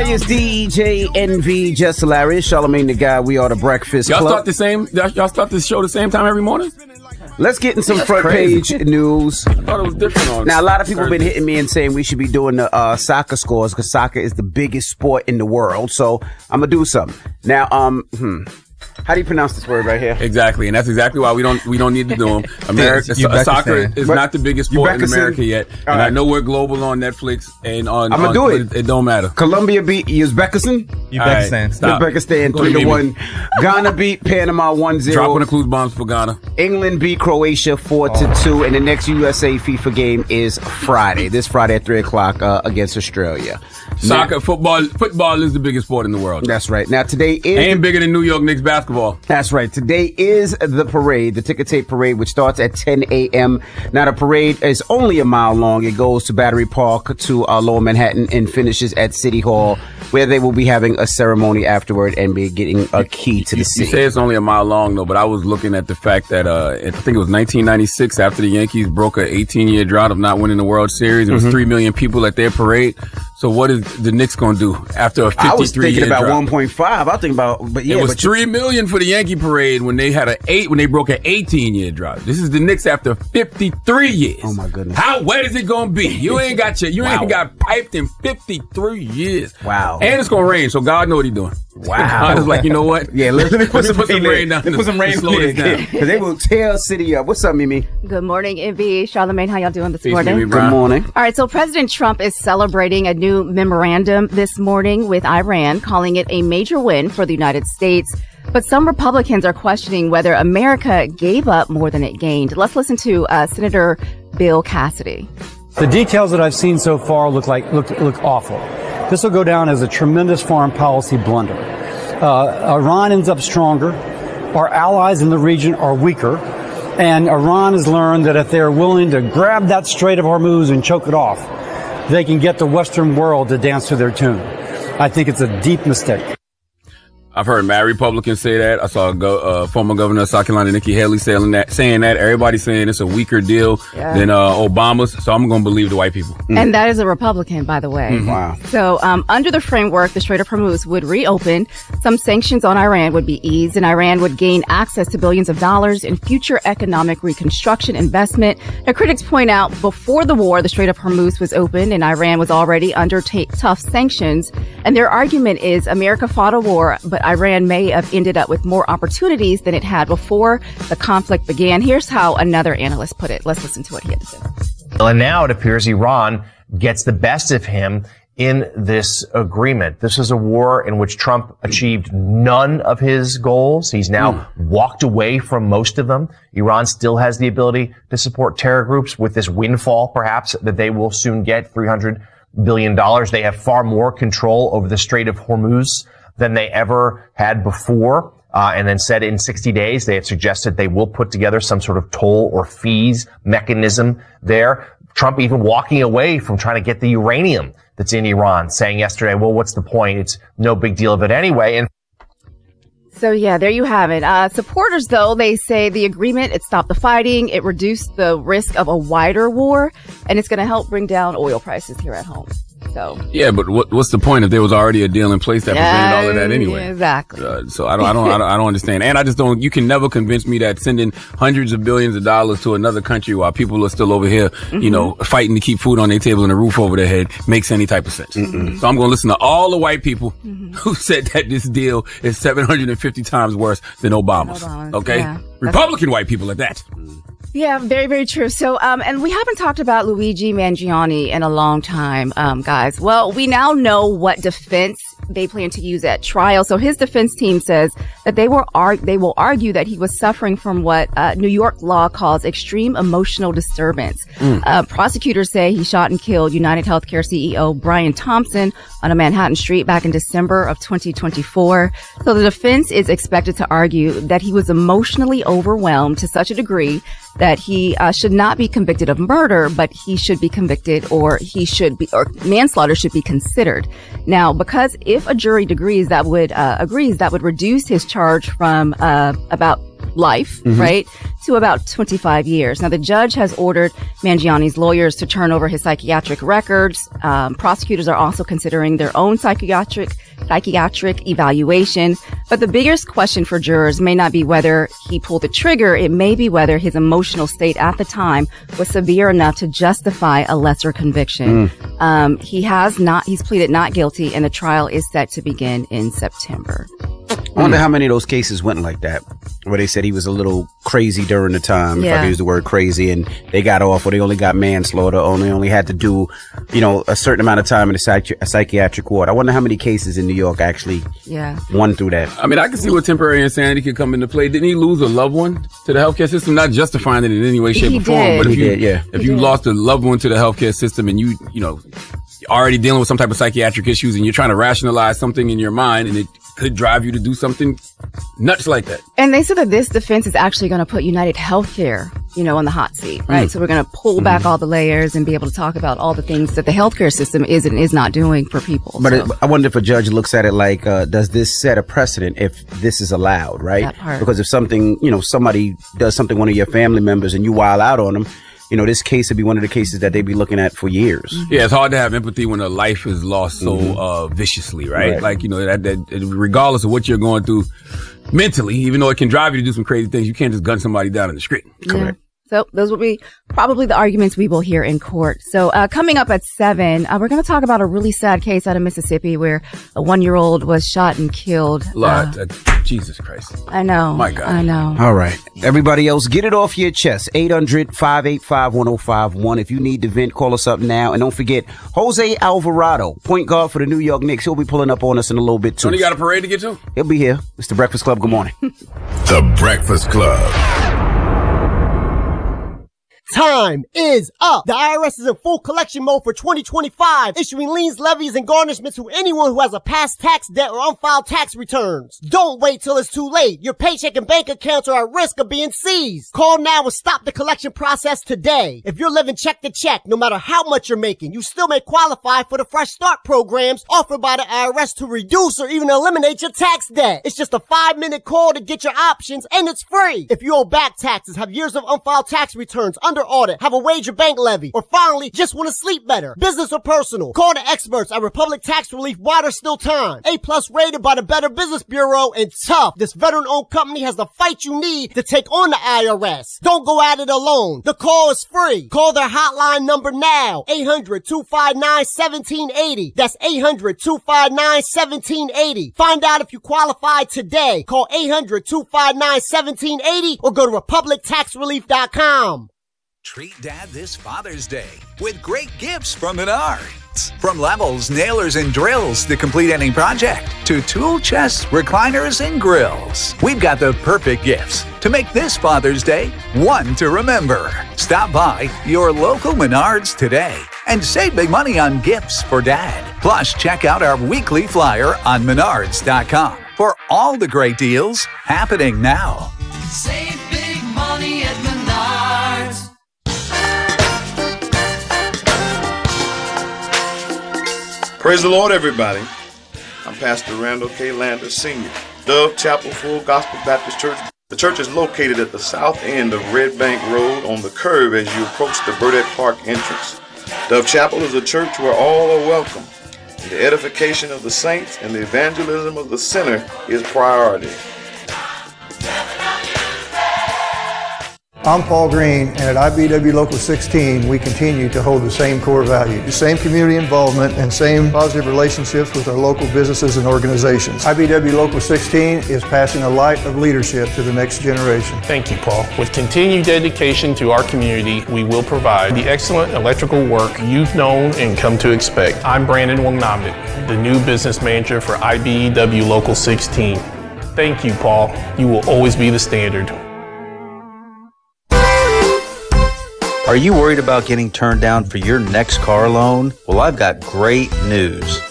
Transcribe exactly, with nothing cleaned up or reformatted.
Hilarious D J N V, Just Hilarious, Charlamagne the Guy. We are the Breakfast Y'all Club. start the same. Y'all start this show the same time every morning. Let's get in some That's front crazy. page news. I thought it was different on. Now, a lot of people have been Thursdays. hitting me and saying we should be doing the uh, soccer scores because soccer is the biggest sport in the world. So I'm gonna do something now. Um, hmm. How do you pronounce this word right here? Exactly, and that's exactly why we don't we don't need to do them. America, Uzbekistan. soccer is What? not the biggest sport in Uzbekistan? America yet, and All I right. know we're global on Netflix and on. I'ma on- do but it. It, it don't matter. Colombia beat Uzbekistan. Uzbekistan. All right, stop. Uzbekistan Go three to ahead, one. Ghana beat Panama one zero. Dropping the clues bombs for Ghana. England beat Croatia four to two, and the next U S A FIFA game is Friday. This Friday at three o'clock uh, against Australia. Soccer, Now- football, football is the biggest sport in the world. That's right. Now today is Ain't bigger than New York Knicks basketball. That's right. Today is the parade, the ticker tape parade, which starts at ten a.m. Now, the parade is only a mile long. It goes to Battery Park to uh, Lower Manhattan and finishes at City Hall, where they will be having a ceremony afterward and be getting a key to the You city. say it's only a mile long, though, but I was looking at the fact that uh, I think it was nineteen ninety-six after the Yankees broke an eighteen-year drought of not winning the World Series. It was Mm-hmm. three million people at their parade. So what is the Knicks going to do after a I was fifty-three thinking year about drought? one point five. I was thinking about, but yeah, it was but you- three million for the Yankee parade when they had a eight when they broke an eighteen-year drought. This is the Knicks after fifty-three years. Oh, my goodness. How wet is it gonna be? You ain't got your you Wow. ain't got piped in fifty-three years. Wow. And it's gonna rain, so God know what He's doing. Wow. God is like, you know what? Yeah, let, let me put some, Put some rain down. Let's put some rain to slow this in. down. because they will tear a city up. What's up, Mimi? Good morning, N V. Charlamagne, how y'all doing this Peace, morning? Mimi Good Brown. morning. All right, so President Trump is celebrating a new memorandum this morning with Iran, calling it a major win for the United States. But some Republicans are questioning whether America gave up more than it gained. Let's listen to uh, Senator Bill Cassidy. The details that I've seen so far look like look look awful. This will go down as a tremendous foreign policy blunder. Uh, Iran ends up stronger. Our allies in the region are weaker. And Iran has learned that if they're willing to grab that Strait of Hormuz and choke it off, they can get the Western world to dance to their tune. I think it's a deep mistake. I've heard mad Republicans say that. I saw go, uh, former Governor of South Carolina Nikki Haley saying that. Saying that everybody's saying it's a weaker deal Yeah. than uh, Obama's. So I'm going to believe the white people. And that is a Republican, by the way. Wow. So um, under the framework, the Strait of Hormuz would reopen. Some sanctions on Iran would be eased, and Iran would gain access to billions of dollars in future economic reconstruction investment. Now, critics point out before the war, the Strait of Hormuz was opened, and Iran was already under t- tough sanctions. And their argument is America fought a war, but Iran may have ended up with more opportunities than it had before the conflict began. Here's how another analyst put it. Let's listen to what he had to say. And now it appears Iran gets the best of him in this agreement. This is a war in which Trump achieved none of his goals. He's now walked away from most of them. Iran still has the ability to support terror groups with this windfall, perhaps, that they will soon get, three hundred billion dollars. They have far more control over the Strait of Hormuz than they ever had before. Uh, and then said in sixty days, they have suggested they will put together some sort of toll or fees mechanism there. Trump even walking away from trying to get the uranium that's in Iran, saying yesterday, well, what's the point? It's no big deal of it anyway. And So, yeah, there you have it. Uh, supporters, though, they say the agreement, it stopped the fighting, it reduced the risk of a wider war, and it's going to help bring down oil prices here at home. So, Yeah, but what, what's the point if there was already a deal in place that prevented all of that anyway? Yeah, exactly. Uh, so I don't, I don't, I don't, I don't understand. And I just don't, you can never convince me that sending hundreds of billions of dollars to another country while people are still over here, Mm-hmm. you know, fighting to keep food on their table and a roof over their head makes any type of sense. Mm-mm. So I'm going to listen to all the white people Mm-hmm. who said that this deal is seven hundred fifty times worse than Obama's. Obama's, Okay? yeah. Republican white people at that. Yeah, very, very true. So, um, and we haven't talked about Luigi Mangione in a long time, um, guys. Well, we now know what defense they plan to use at trial. So his defense team says that they will argue, they will argue that he was suffering from what uh, New York law calls extreme emotional disturbance. Mm. Uh, prosecutors say he shot and killed United Healthcare C E O Brian Thompson on a Manhattan street back in December of twenty twenty-four. So the defense is expected to argue that he was emotionally overwhelmed to such a degree that he uh, should not be convicted of murder, but he should be convicted, or he should be, or manslaughter should be considered. Now, because if a jury agrees, that would uh, agrees that would reduce his charge from uh, about life, Mm-hmm. right, to about twenty-five years. Now, the judge has ordered Mangiane's lawyers to turn over his psychiatric records. Um, prosecutors are also considering their own psychiatric psychiatric evaluation. But the biggest question for jurors may not be whether he pulled the trigger. It may be whether his emotional state at the time was severe enough to justify a lesser conviction. Mm. Um, he has not, he's pleaded not guilty, and the trial is set to begin in September. I wonder how many of those cases went like that, where they said he was a little crazy during the time, Yeah. if I use the word crazy, and they got off, or they only got manslaughter, or they only had to do, you know, a certain amount of time in a, psychi- a psychiatric ward. I wonder how many cases in New York actually Yeah. won through that. I mean, I can see where temporary insanity could come into play. Didn't he lose a loved one to the healthcare system? Not justifying it in any way, shape, He or form, did. but if He you, did, yeah. if He you did. lost a loved one to the healthcare system and you, you know, already dealing with some type of psychiatric issues and you're trying to rationalize something in your mind and it could drive you to do something nuts like that. And they said that this defense is actually going to put United Healthcare, you know, on the hot seat, right? Mm. So we're going to pull back all the layers and be able to talk about all the things that the healthcare system is and is not doing for people. But So, it, I wonder if a judge looks at it like, uh, does this set a precedent if this is allowed, right? That part. Because if something, you know, somebody does something, one of your family members, and you wild out on them, you know, this case would be one of the cases that they'd be looking at for years. Yeah, it's hard to have empathy when a life is lost so Mm-hmm. uh, viciously, right? Right. Like, you know, that, that regardless of what you're going through mentally, even though it can drive you to do some crazy things, you can't just gun somebody down in the street. yeah. So those will be probably the arguments we will hear in court. So uh, coming up at seven, uh, we're going to talk about a really sad case out of Mississippi where a one-year-old was shot and killed. Lord, Uh, uh, Jesus Christ. I know. My God. I know. All right. Everybody else, get it off your chest. eight hundred, five eight five, one oh five one. If you need to vent, call us up now. And don't forget, Jose Alvarado, point guard for the New York Knicks. He'll be pulling up on us in a little bit, too. Don't you got a parade to get to? He'll be here. It's the Breakfast Club. Good morning. The Breakfast Club. Time is up. The I R S is in full collection mode for twenty twenty-five, issuing liens, levies, and garnishments to anyone who has a past tax debt or unfiled tax returns. Don't wait till it's too late. Your paycheck and bank accounts are at risk of being seized. Call now and stop the collection process today. If you're living check to check, no matter how much you're making, you still may qualify for the Fresh Start programs offered by the I R S to reduce or even eliminate your tax debt. It's just a five-minute call to get your options, and it's free. If you owe back taxes, have years of unfiled tax returns, under audit, have a wage or bank levy, or finally just want to sleep better, business or personal, call the experts at Republic Tax Relief while there's still time. A plus rated by the Better Business Bureau, and tough. This veteran-owned company has the fight you need to take on the I R S. Don't go at it alone. The call is free. Call their hotline number now. eight hundred, two five nine, one seven eight zero. That's eight hundred, two five nine, one seven eight zero. Find out if you qualify today. Call eight hundred, two five nine, one seven eight zero or go to republic tax relief dot com. Treat Dad this Father's Day with great gifts from Menards. From levels, nailers, and drills to complete any project, to tool chests, recliners, and grills. We've got the perfect gifts to make this Father's Day one to remember. Stop by your local Menards today and save big money on gifts for Dad. Plus, check out our weekly flyer on menards dot com for all the great deals happening now. Save big money at Menards. Praise the Lord, everybody. I'm Pastor Randall K. Lander, Senior, Dove Chapel Full Gospel Baptist Church. The church is located at the south end of Red Bank Road on the curve as you approach the Burdette Park entrance. Dove Chapel is a church where all are welcome. The edification of the saints and the evangelism of the sinner is priority. I'm Paul Green, and at I B W Local sixteen, we continue to hold the same core values, the same community involvement, and same positive relationships with our local businesses and organizations. I B W Local sixteen is passing a light of leadership to the next generation. Thank you, Paul. With continued dedication to our community, we will provide the excellent electrical work you've known and come to expect. I'm Brandon Wangnamit, the new business manager for I B E W Local sixteen. Thank you, Paul. You will always be the standard. Are you worried about getting turned down for your next car loan? Well, I've got great news.